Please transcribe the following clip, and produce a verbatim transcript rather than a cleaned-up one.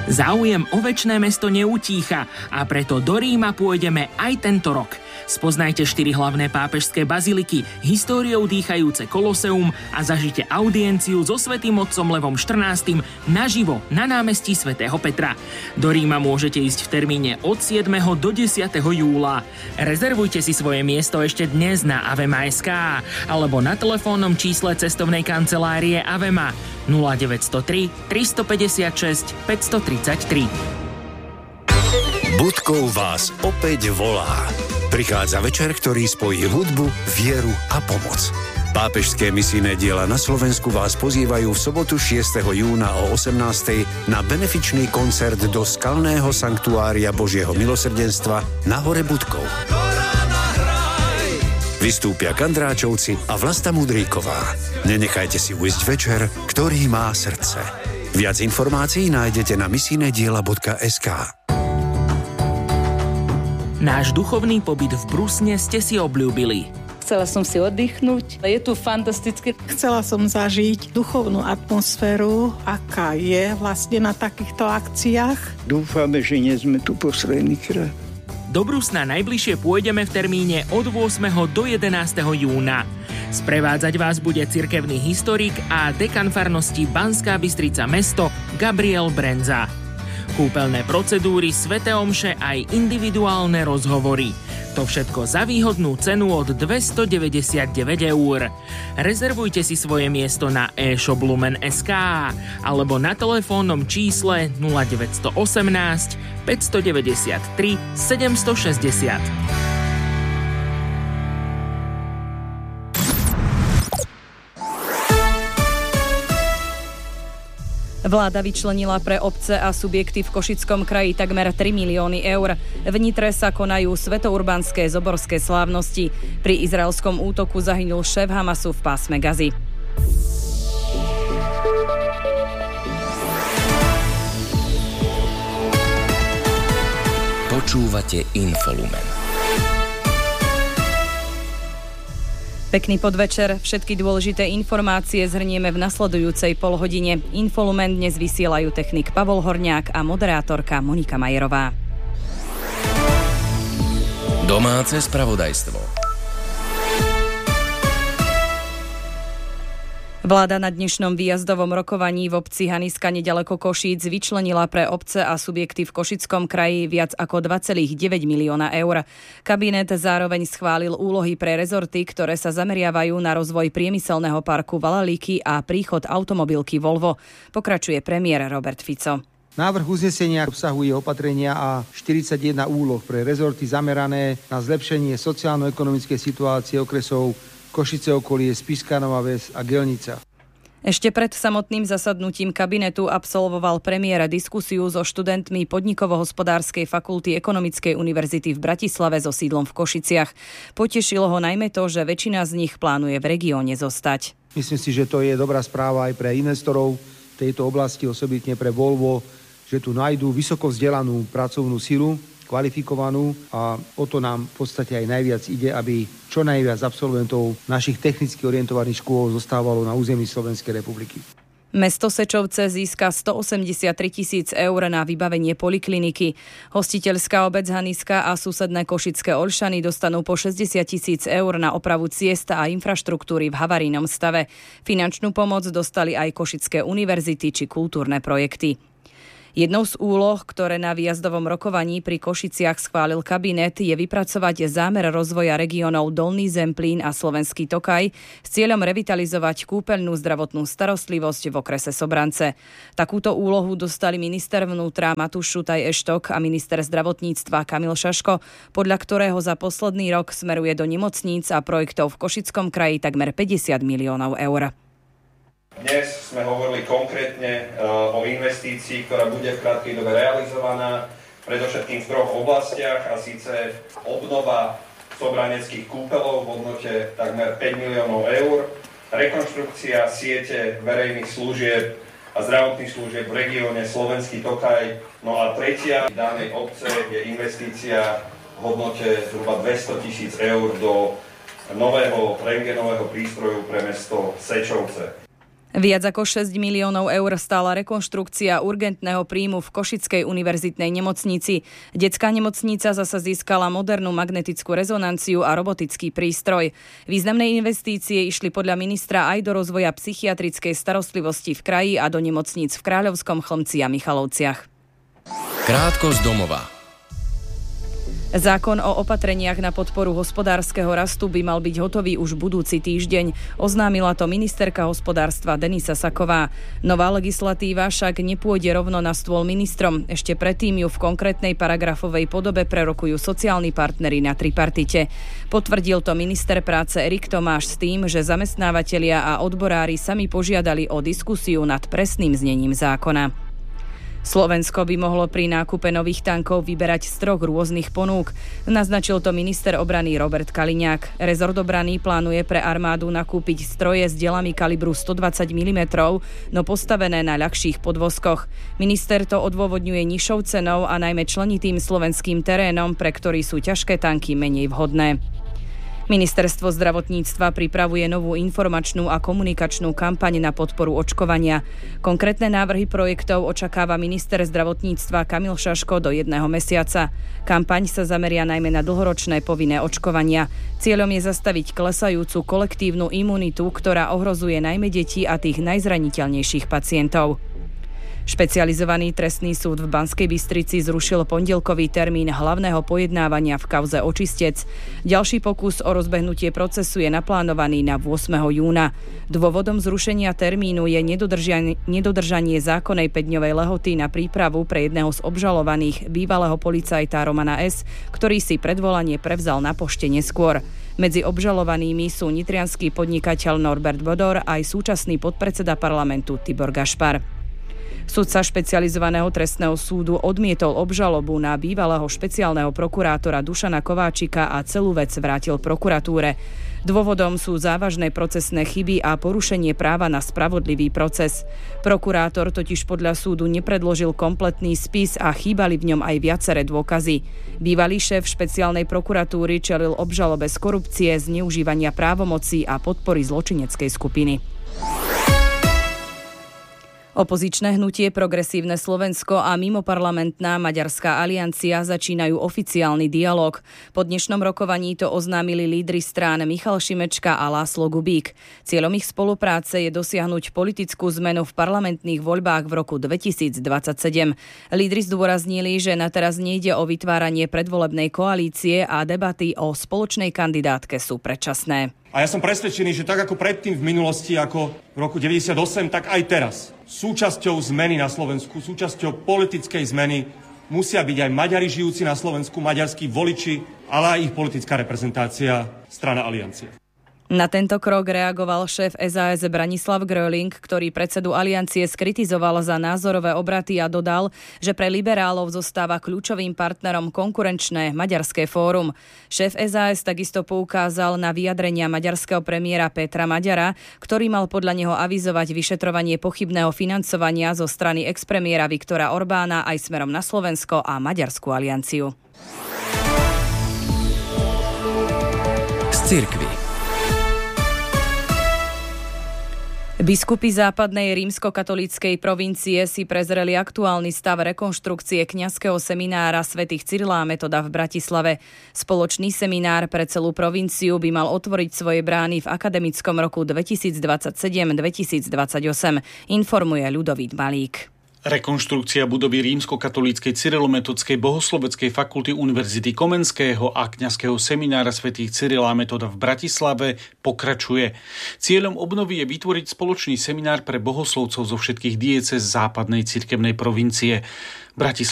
Záujem o večné mesto neutícha a preto do Ríma pôjdeme aj tento rok. Spoznajte štyri hlavné pápežské baziliky, históriou dýchajúce Koloseum a zažite audienciu so svätým otcom Levom štrnástym naživo na námestí svätého Petra. Do Ríma môžete ísť v termíne od siedmeho do desiateho júla. Rezervujte si svoje miesto ešte dnes na avema bodka es ká alebo na telefónnom čísle cestovnej kancelárie Avema nula deväť nula tri, tri päť šesť, päť tri tri. Budkov vás opäť volá. Prichádza večer, ktorý spojí hudbu, vieru a pomoc. Pápežské misijné diela na Slovensku vás pozývajú v sobotu šiesteho júna o osemnástej na benefičný koncert do skalného sanktuária Božieho milosrdenstva na hore Budkov. Vystúpia Kandráčovci a Vlasta Mudríková. Nenechajte si ujsť večer, ktorý má srdce. Viac informácií nájdete na misijnediela bodka es ká. Náš duchovný pobyt v Brusne ste si obľúbili. Chcela som si oddychnúť. Je tu fantastické. Chcela som zažiť duchovnú atmosféru, aká je vlastne na takýchto akciách. Dúfame, že nie sme tu posledný krát. Do Brusna najbližšie pôjdeme v termíne od ôsmeho do jedenásteho júna. Sprevádzať vás bude cirkevný historik a dekan farnosti Banská Bystrica mesto Gabriel Brenza. Kúpeľné procedúry, sväté omše aj individuálne rozhovory. To všetko za výhodnú cenu od dvestodeväťdesiatdeväť eur. Rezervujte si svoje miesto na e-shop lumen bodka es ká alebo na telefónnom čísle nula deväť jedna osem, päť deväť tri, sedem šesť nula. Vláda vyčlenila pre obce a subjekty v Košickom kraji takmer tri milióny eur. V Nitre sa konajú svätourbanské zoborské slávnosti. Pri izraelskom útoku zahynul šéf Hamasu v pásme Gazy. Počúvate Infolumen. Pekný podvečer. Všetky dôležité informácie zhrnieme v nasledujúcej polhodine. Infolumen dnes vysielajú technik Pavol Horňák a moderátorka Monika Majerová. Domáce spravodajstvo. Vláda na dnešnom výjazdovom rokovaní v obci Haniska nedaleko Košíc vyčlenila pre obce a subjekty v Košickom kraji viac ako dva celé deväť milióna eur. Kabinet zároveň schválil úlohy pre rezorty, ktoré sa zameriavajú na rozvoj priemyselného parku Valalíky a príchod automobilky Volvo. Pokračuje premiér Robert Fico. Návrh uznesenia obsahuje opatrenia a štyridsaťjeden úloh pre rezorty zamerané na zlepšenie sociálno-ekonomickej situácie okresov Košice okolie, Spišská Nová Ves a Gelnica. Ešte pred samotným zasadnutím kabinetu absolvoval premiér diskusiu so študentmi Podnikovo-hospodárskej fakulty Ekonomickej univerzity v Bratislave so sídlom v Košiciach. Potešilo ho najmä to, že väčšina z nich plánuje v regióne zostať. Myslím si, že to je dobrá správa aj pre investorov tejto oblasti, osobitne pre Volvo, že tu nájdú vysoko vzdelanú pracovnú silu, kvalifikovanú, a o to nám v podstate aj najviac ide, aby čo najviac absolventov našich technicky orientovaných škôl zostávalo na území Slovenskej republiky. Mesto Sečovce získa stoosemdesiattri tisíc eur na vybavenie polikliniky. Hostiteľská obec Haniska a susedné Košické Olšany dostanú po šesťdesiat tisíc eur na opravu ciest a infraštruktúry v havarijnom stave. Finančnú pomoc dostali aj Košické univerzity či kultúrne projekty. Jednou z úloh, ktoré na výjazdovom rokovaní pri Košiciach schválil kabinet, je vypracovať zámer rozvoja regiónov Dolný Zemplín a Slovenský Tokaj s cieľom revitalizovať kúpeľnú zdravotnú starostlivosť v okrese Sobrance. Takúto úlohu dostali minister vnútra Matúš Šutaj Eštok a minister zdravotníctva Kamil Šaško, podľa ktorého za posledný rok smeruje do nemocníc a projektov v Košickom kraji takmer päťdesiat miliónov eur. Dnes sme hovorili konkrétne uh, o investícii, ktorá bude v krátkej dobe realizovaná, predovšetkým v troch oblastiach, a síce obnova sobraneckých kúpeľov v hodnote takmer päť miliónov eur, rekonštrukcia siete verejných služieb a zdravotných služieb v regióne Slovenský Tokaj. No a tretia danej obce je investícia v hodnote zhruba dvesto tisíc eur do nového rentgenového prístroju pre mesto Sečovce. Viac ako šesť miliónov eur stála rekonštrukcia urgentného príjmu v Košickej univerzitnej nemocnici. Detská nemocnica zasa získala modernú magnetickú rezonanciu a robotický prístroj. Významné investície išli podľa ministra aj do rozvoja psychiatrickej starostlivosti v kraji a do nemocníc v Kráľovskom Chlmci a Michalovciach. Krátko z domova. Zákon o opatreniach na podporu hospodárskeho rastu by mal byť hotový už budúci týždeň, oznámila to ministerka hospodárstva Denisa Saková. Nová legislatíva však nepôjde rovno na stôl ministrom. Ešte predtým ju v konkrétnej paragrafovej podobe prerokujú sociálni partneri na tripartite. Potvrdil to minister práce Erik Tomáš s tým, že zamestnávatelia a odborári sami požiadali o diskusiu nad presným znením zákona. Slovensko by mohlo pri nákupe nových tankov vyberať z troch rôznych ponúk. Naznačil to minister obrany Robert Kaliňák. Rezort obrany plánuje pre armádu nakúpiť stroje s dielami kalibru stodvadsať milimetrov, no postavené na ľahších podvozkoch. Minister to odôvodňuje nižšou cenou a najmä členitým slovenským terénom, pre ktorý sú ťažké tanky menej vhodné. Ministerstvo zdravotníctva pripravuje novú informačnú a komunikačnú kampaň na podporu očkovania. Konkrétne návrhy projektov očakáva minister zdravotníctva Kamil Šaško do jedného mesiaca. Kampaň sa zameria najmä na dlhoročné povinné očkovania. Cieľom je zastaviť klesajúcu kolektívnu imunitu, ktorá ohrozuje najmä deti a tých najzraniteľnejších pacientov. Špecializovaný trestný súd v Banskej Bystrici zrušil pondelkový termín hlavného pojednávania v kauze Očistec. Ďalší pokus o rozbehnutie procesu je naplánovaný na ôsmeho júna. Dôvodom zrušenia termínu je nedodržanie, nedodržanie zákonnej päťdňovej lehoty na prípravu pre jedného z obžalovaných, bývalého policajta Romana S., ktorý si predvolanie prevzal na pošte neskôr. Medzi obžalovanými sú nitriansky podnikateľ Norbert Bodor aj súčasný podpredseda parlamentu Tibor Gašpar. Sudca špecializovaného trestného súdu odmietol obžalobu na bývalého špeciálneho prokurátora Dušana Kováčika a celú vec vrátil prokuratúre. Dôvodom sú závažné procesné chyby a porušenie práva na spravodlivý proces. Prokurátor totiž podľa súdu nepredložil kompletný spis a chýbali v ňom aj viaceré dôkazy. Bývalý šéf špeciálnej prokuratúry čelil obžalobe z korupcie, zneužívania právomocí a podpory zločineckej skupiny. Opozičné hnutie Progresívne Slovensko a mimoparlamentná Maďarská aliancia začínajú oficiálny dialog. Po dnešnom rokovaní to oznámili lídri strán Michal Šimečka a László Gubík. Cieľom ich spolupráce je dosiahnuť politickú zmenu v parlamentných voľbách v roku dvetisícdvadsaťsedem. Lídri zdôraznili, že na teraz nejde o vytváranie predvolebnej koalície a debaty o spoločnej kandidátke sú predčasné. A ja som presvedčený, že tak ako predtým v minulosti, ako v roku deväťdesiatosem, tak aj teraz. Súčasťou zmeny na Slovensku, súčasťou politickej zmeny musia byť aj Maďari žijúci na Slovensku, maďarskí voliči, ale aj ich politická reprezentácia, strana Aliancie. Na tento krok reagoval šéf es a es Branislav Gröling, ktorý predsedu aliancie skritizoval za názorové obraty a dodal, že pre liberálov zostáva kľúčovým partnerom konkurenčné Maďarské fórum. Šéf es a es takisto poukázal na vyjadrenia maďarského premiéra Petra Maďara, ktorý mal podľa neho avizovať vyšetrovanie pochybného financovania zo strany expremiéra Viktora Orbána aj smerom na Slovensko a Maďarskú alianciu. Z cirkvi. Biskupy západnej rímskokatolíckej provincie si prezreli aktuálny stav rekonštrukcie kňazského seminára svätých Cyrila a Metoda v Bratislave. Spoločný seminár pre celú provinciu by mal otvoriť svoje brány v akademickom roku dvetisícdvadsaťsedem dvetisícdvadsaťosem, informuje Ľudovít Malík. Rekonštrukcia budovy rímskokatolíckej cyrilometodskej bohosloveckej fakulty Univerzity Komenského a kňazského seminára svätých Cyrila a Metoda v Bratislave pokračuje. Cieľom obnovy je vytvoriť spoločný seminár pre bohoslovcov zo všetkých diecéz západnej cirkevnej provincie. Bratislava